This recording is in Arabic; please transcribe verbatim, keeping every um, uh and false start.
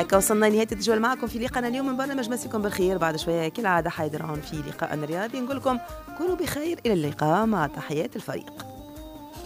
هكا وصلنا لنهاية التجول معكم في لقاءنا اليوم من برنامج مسيكم بالخير. بعد شوية كالعادة حيدر عون في لقاء الرياضي، نقول لكم كونوا بخير، إلى اللقاء مع تحيات الفريق.